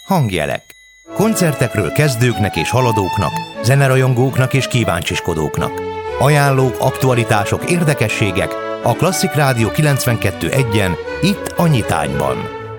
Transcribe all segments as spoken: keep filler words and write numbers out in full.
Hangjelek. Koncertekről kezdőknek és haladóknak, zenerajongóknak és kíváncsiskodóknak. Ajánlók, aktualitások, érdekességek a Klasszik Rádió kilencvenkettő egyen, itt a Nyitányban.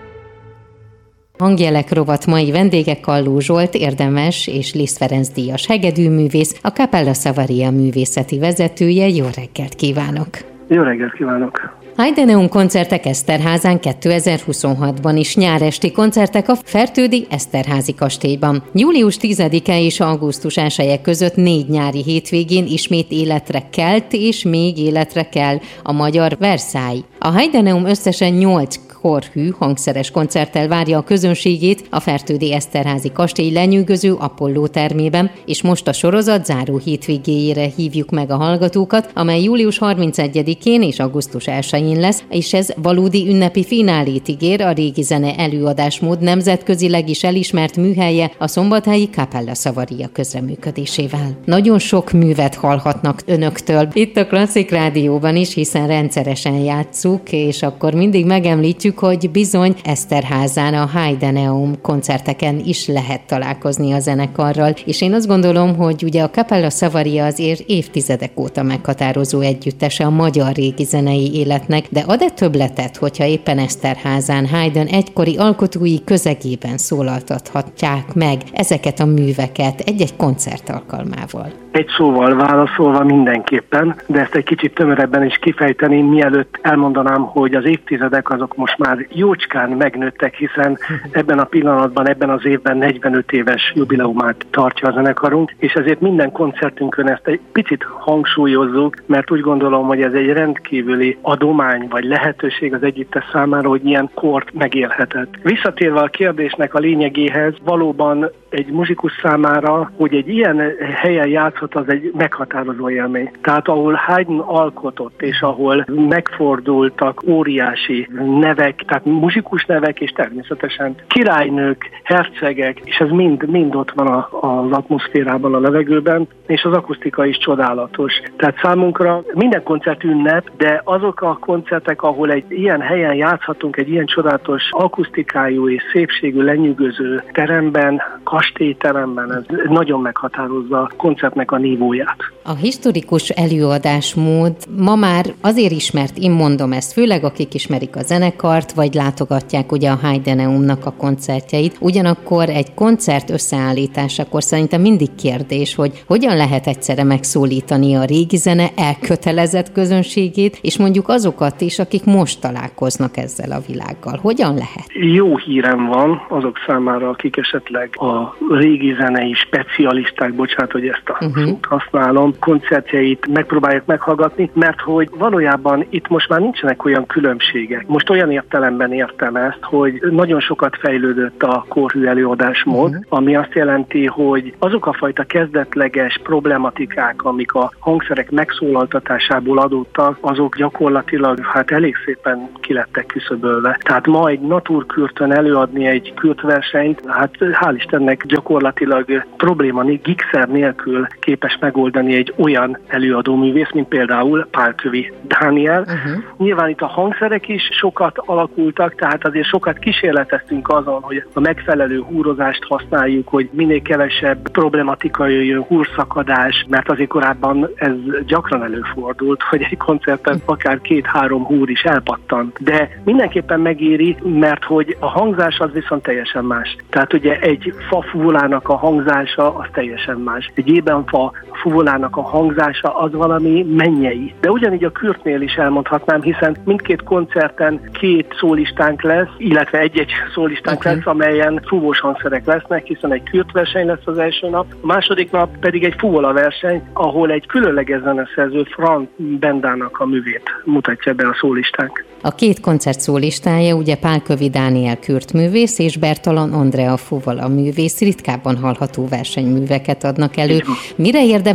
Hangjelek rovat mai vendége Kalló Zsolt, érdemes és Liszt Ferenc díjas hegedűművész, a Capella Savaria művészeti vezetője. Jó reggelt kívánok! Jó reggelt kívánok! Heideneum koncertek Eszterházán kétezer-huszonhatban is, nyáresti koncertek a Fertődi Eszterházi kastélyban. július tizedike és augusztus elseje között négy nyári hétvégén ismét életre kelt, és még életre kell a magyar Versailles. A Heideneum összesen nyolc korhű, hangszeres koncerttel várja a közönségét a Fertődi Eszterházi kastély lenyűgöző Apolló termében, és most a sorozat záró hétvégéjére hívjuk meg a hallgatókat, amely július harmincegyedikén és augusztus elsején lesz, és ez valódi ünnepi finálét ígér a régi zene előadásmód nemzetközileg is elismert műhelye a szombathelyi Capella Savaria közreműködésével. Nagyon sok művet hallhatnak önöktől itt a Klasszik Rádióban is, hiszen rendszeresen játsszuk, és akkor mindig megemlítjük, hogy bizony Eszterházán a Heideneum koncerteken is lehet találkozni a zenekarral, és én azt gondolom, hogy ugye a Capella Savaria azért évtizedek óta meghatározó együttese a magyar régi zenei életnek, de ad-e többletet, hogyha éppen Eszterházán Haydn egykori alkotói közegében szólaltathatják meg ezeket a műveket egy-egy koncert alkalmával? Egy szóval válaszolva mindenképpen, de ezt egy kicsit tömörebben is kifejteném, mielőtt elmondanám, hogy az évtizedek azok most már jócskán megnőttek, hiszen ebben a pillanatban, ebben az évben negyvenöt éves jubileumát tartja a zenekarunk, és ezért minden koncertünkön ezt egy picit hangsúlyozzuk, mert úgy gondolom, hogy ez egy rendkívüli adomány vagy lehetőség az együttes számára, hogy ilyen kort megélhetett. Visszatérve a kérdésnek a lényegéhez, valóban egy muzsikus számára, hogy egy ilyen helyen játszhat, az egy meghatározó élmény. Tehát ahol Haydn alkotott, és ahol megfordultak óriási nevek, tehát muzsikus nevek, és természetesen királynők, hercegek, és ez mind, mind ott van a, az atmoszférában, a levegőben, és az akusztika is csodálatos. Tehát számunkra minden koncert ünnep, de azok a koncertek, ahol egy ilyen helyen játszhatunk, egy ilyen csodálatos akusztikájú és szépségű, lenyűgöző teremben, kastélyteremben, ez nagyon meghatározza a koncertnek a nívóját. A historikus előadásmód ma már azért ismert, én mondom ezt, főleg akik ismerik a zenekart, vagy látogatják ugye a Heideneumnak a koncertjeit. Ugyanakkor egy koncert összeállításakor szerintem mindig kérdés, hogy hogyan lehet egyszerre megszólítani a régi zene elkötelezett közönségét, és mondjuk azokat is, akik most találkoznak ezzel a világgal. Hogyan lehet? Jó hírem van azok számára, akik esetleg a régi zenei specialisták, bocsánat, hogy ezt a uh-huh. szót használom, koncertjeit megpróbálják meghallgatni, mert hogy valójában itt most már nincsenek olyan különbségek. Most olyan értelemben értem ezt, hogy nagyon sokat fejlődött a korhű előadásmód, uh-huh. ami azt jelenti, hogy azok a fajta kezdetleges problematikák, amik a hangszerek megszólaltatásából adódtak, azok gyakorlatilag hát elég szépen kilettek küszöbölve. Tehát ma egy naturkürtön előadni egy kürtversenyt, hát hál' Istennek gyakorlatilag probléma gigszer nélkül képes megoldani egy olyan előadóművész, mint például Pálkövi Dániel. Uh-huh. Nyilván itt a hangszerek is sokat alakultak, tehát azért sokat kísérleteztünk azon, hogy a megfelelő húrozást használjuk, hogy minél kevesebb problematika jöjjön, húrszakadás, mert azért korábban ez gyakran előfordult, hogy egy koncerten akár két-három húr is elpattant. De mindenképpen megéri, mert hogy a hangzás az viszont teljesen más. Tehát ugye egy fa fuvolának a hangzása az teljesen más. Egy ébenfa fuvolának a hangzása az valami mennyei. De ugyanígy a kürtnél is elmondhatnám, hiszen mindkét koncerten két szólistánk lesz, illetve egy-egy szólistánk okay. lesz, amelyen fúvós hangszerek lesznek, hiszen egy kürtverseny lesz az első nap, a második nap pedig egy fuvola verseny, ahol egy különleges zeneszerző Franz Bendának a művét mutatja be a szólistánk. A két koncert szólistája ugye Pálkövi Dániel kürtművész és Bertalan Andrea fuvola művész, ritkábban hallható versenyműveket adnak elő. Mire érdemes külön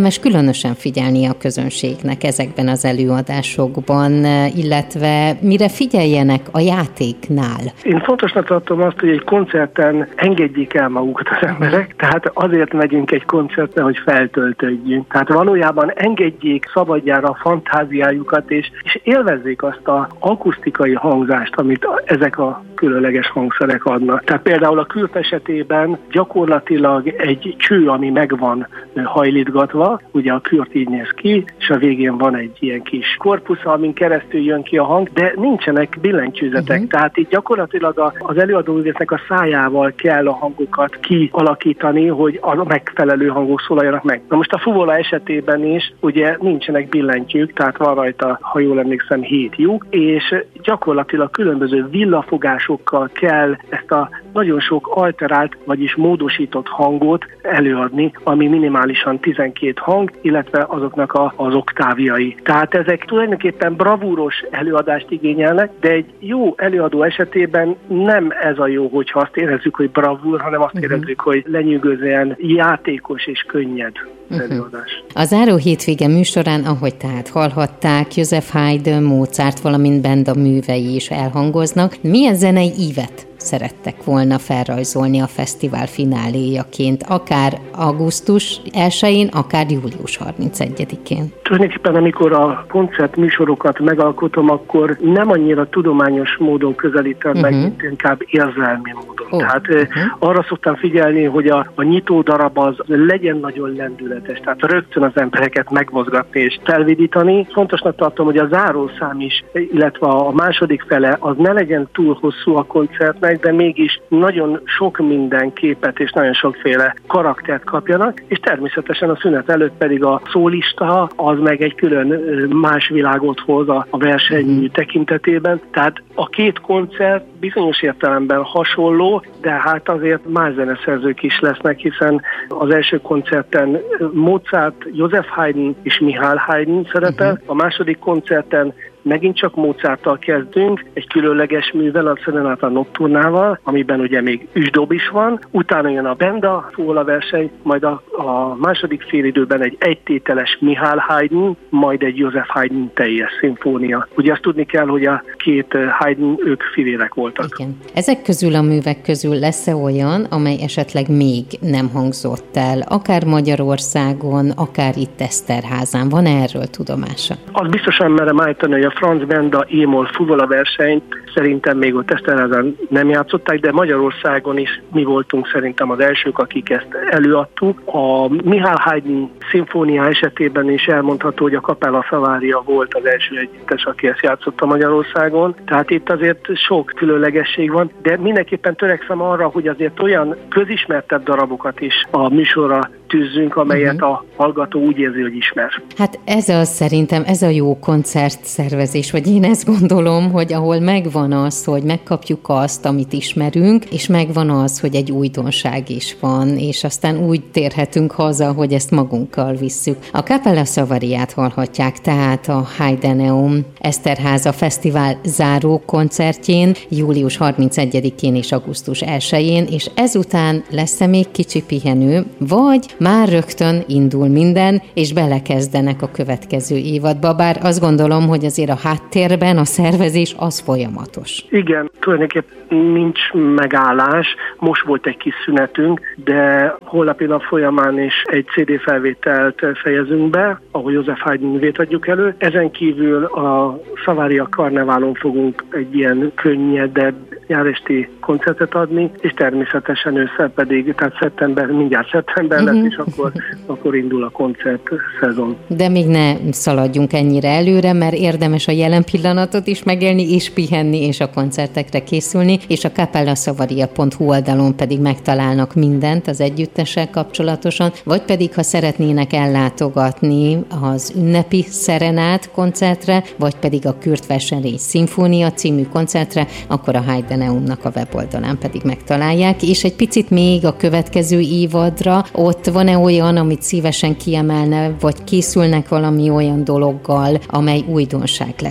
különösen figyelni a közönségnek ezekben az előadásokban, illetve mire figyeljenek a játéknál? Én fontosnak tartom azt, hogy egy koncerten engedjék el magukat az emberek, tehát azért megyünk egy koncertre, hogy feltöltődjünk. Tehát valójában engedjék szabadjára a fantáziájukat, és, és élvezzék azt az akusztikai hangzást, amit ezek a különleges hangszerek adnak. Tehát például a kürt esetében gyakorlatilag egy cső, ami meg van hajlítgatva, ugye a kürt így néz ki, és a végén van egy ilyen kis korpusza, amin keresztül jön ki a hang, de nincsenek billentyűzetek. Uh-huh. Tehát itt gyakorlatilag az előadóművésznek a szájával kell a hangokat kialakítani, hogy a megfelelő hangok szólaljanak meg. Na most a fuvola esetében is ugye nincsenek billentyűk, tehát van rajta, ha jól emlékszem, hét lyuk, és gyakorlatilag különböző villafogásokkal kell ezt a nagyon sok alterált, vagyis módosított hangot előadni, ami minimálisan tizenkét hang, illetve azoknak a, az oktávjai. Tehát ezek tulajdonképpen bravúros előadást igényelnek, de egy jó előadó esetében nem ez a jó, hogyha azt érezzük, hogy bravúr, hanem azt uh-huh. érezzük, hogy lenyűgözően játékos és könnyed uh-huh. előadás. A záró hétvége műsorán, ahogy tehát hallhatták, Joseph Haydn, Mozart, valamint Benda művei is elhangoznak. Milyen zenei ívet szerettek volna felrajzolni a fesztivál fináléjaként, akár augusztus elsején, akár július harmincegyedikén? Tulajdonképpen amikor a koncert műsorokat megalkotom, akkor nem annyira tudományos módon közelítem uh-huh. meg, mint inkább érzelmi módon. Oh. Tehát uh-huh. arra szoktam figyelni, hogy a, a nyitó darab az legyen nagyon lendületes, tehát rögtön az embereket megmozgatni és felvidítani. Fontosnak tartom, hogy a zárószám is, illetve a második fele az ne legyen túl hosszú a koncertnek, de mégis nagyon sok minden képet és nagyon sokféle karaktert kapjanak, és természetesen a szünet előtt pedig a szólista az meg egy külön más világot hoz a verseny mm. tekintetében. Tehát a két koncert bizonyos értelemben hasonló, de hát azért más zeneszerzők is lesznek, hiszen az első koncerten Mozart, Joseph Haydn és Michael Haydn szerepel, mm-hmm. a második koncerten megint csak Mozarttal kezdünk, egy különleges művel, a Serenata Nocturnával, amiben ugye még üsdob is van, utána jön a Benda fuvola verseny, majd a, a második félidőben egy egytételes Michael Haydn, majd egy Joseph Haydn teljes szimfónia. Ugye azt tudni kell, hogy a két Haydn, ők fivérek voltak. Igen. Ezek közül a művek közül lesz-e olyan, amely esetleg még nem hangzott el, akár Magyarországon, akár itt Eszterházán? Van erről tudomása? Az biztosan merem állítani, hogy a Franz Benda émol fuvola verseny szerintem még ott Eszterházán nem játszották, de Magyarországon is mi voltunk szerintem az elsők, akik ezt előadtuk. A Michael Haydn szimfónia esetében is elmondható, hogy a Capella Savaria volt az első együttes, aki ezt játszotta Magyarországon. Tehát itt azért sok különlegesség van, de mindenképpen törekszem arra, hogy azért olyan közismertebb darabokat is a műsorra tűzzünk, amelyet uh-huh. a hallgató úgy érzi, hogy ismer. Hát ez az szerintem, ez a jó koncertszervezés, vagy én ezt gondolom, hogy ahol megvan az, hogy megkapjuk azt, amit ismerünk, és megvan az, hogy egy újdonság is van, és aztán úgy térhetünk haza, hogy ezt magunkkal visszük. A Capella Savariát hallhatják tehát a Haydneum Eszterháza Fesztivál záró koncertjén, július harmincegyedikén és augusztus elsején, és ezután lesz-e még kicsi pihenő, vagy már rögtön indul minden, és belekezdenek a következő évadba, bár azt gondolom, hogy azért a háttérben a szervezés az folyamatos. Igen, tulajdonképpen nincs megállás, most volt egy kis szünetünk, de holnapi nap folyamán is egy cé dé felvételt fejezünk be, ahol Joseph Haydn művét adjuk elő. Ezen kívül a Savaria Karneválon fogunk egy ilyen könnyedebb nyáresti koncertet adni, és természetesen ősszel pedig, tehát szeptember, mindjárt szeptember lesz, uh-huh. és akkor, akkor indul a koncert szezon. De még ne szaladjunk ennyire előre, mert érdemes a jelen pillanatot is megélni, és pihenni, és a koncertekre készülni, és a capellasavaria pont hu oldalon pedig megtalálnak mindent az együttessel kapcsolatosan, vagy pedig, ha szeretnének ellátogatni az ünnepi Szerenát koncertre, vagy pedig a Kürt Versenrész Szimfónia című koncertre, akkor a Haydneumnak a weboldalán pedig megtalálják, és egy picit még a következő évadra, ott van-e olyan, amit szívesen kiemelne, vagy készülnek valami olyan dologgal, amely újdonság lesz?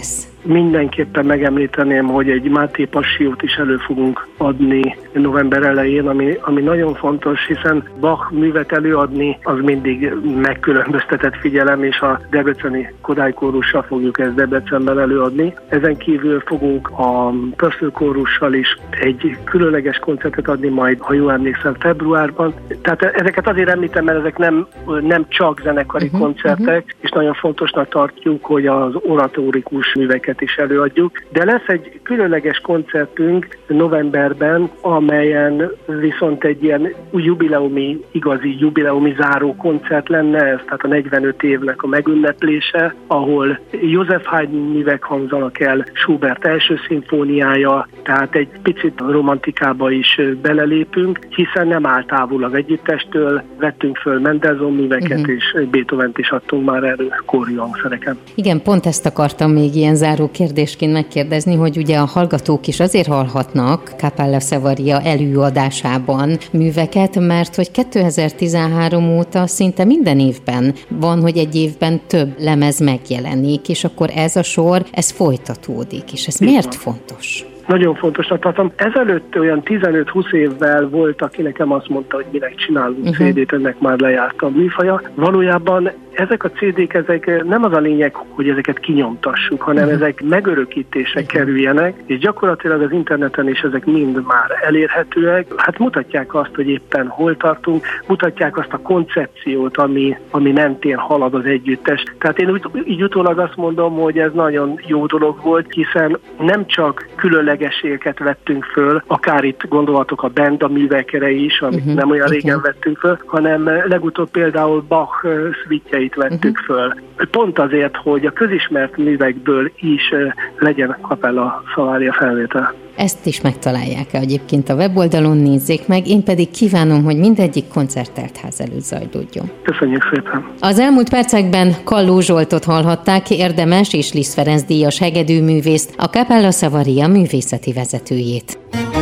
mindenképpen megemlíteném, hogy egy Máté Passiót is elő fogunk adni november elején, ami, ami nagyon fontos, hiszen Bach művet előadni az mindig megkülönböztetett figyelem, és a debreceni Kodály kórussal fogjuk ezt Debrecenben előadni. Ezen kívül fogunk a Pörszül kórussal is egy különleges koncertet adni majd, ha jól emlékszem, februárban. Tehát ezeket azért említem, mert ezek nem, nem csak zenekari uh-huh, koncertek, uh-huh. és nagyon fontosnak tartjuk, hogy az oratórikus műveket is előadjuk. De lesz egy különleges koncertünk novemberben, amelyen viszont egy ilyen jubileumi, igazi jubileumi záró koncert lenne, ez tehát a negyvenöt évnek a megünneplése, ahol József Haydn művek hangzanak el, Schubert első szimfóniája, tehát egy picit romantikába is belelépünk, hiszen nem áll távol az együttestől, vettünk föl Mendelssohn műveket, uh-huh. és Beethovent is adtunk már elő kóri hangszereken. Igen, pont ezt akartam még ilyen záró kérdésként megkérdezni, hogy ugye a hallgatók is azért hallhatnak Cappella Savaria előadásában műveket, mert hogy kétezer-tizenhárom óta szinte minden évben van, hogy egy évben több lemez megjelenik, és akkor ez a sor, ez folytatódik, és ez miért fontos? Nagyon fontosnak tartom. Ezelőtt olyan tizenöt-húsz évvel volt, aki nekem azt mondta, hogy minek csinálunk uh-huh. cé dét, ennek már lejárt a műfaja. Valójában ezek a cé dék, ezek nem az a lényeg, hogy ezeket kinyomtassuk, hanem uh-huh. ezek megörökítésre uh-huh. kerüljenek, és gyakorlatilag az interneten is ezek mind már elérhetőek. Hát mutatják azt, hogy éppen hol tartunk, mutatják azt a koncepciót, ami, ami mentén halad az együttes. Tehát én úgy, így utólag azt mondom, hogy ez nagyon jó dolog volt, hiszen nem csak különlegességeket vettünk föl, akár itt gondolhatok a Benda művekre is, amit uh-huh. nem olyan régen okay. vettünk föl, hanem legutóbb például Bach szvitjeit vettük uh-huh. föl. Pont azért, hogy a közismert művekből is legyen Cappella Savaria felvétel. Ezt is megtalálják egyébként a weboldalon, nézzék meg, én pedig kívánom, hogy mindegyik koncerttelt ház előtt zajlódjon. Köszönjük szépen! Az elmúlt percekben Kalló Zsoltot hallhatták, érdemes és Liszt Ferenc díjas hegedűművészt, a Cappella Savaria művészeti vezetőjét.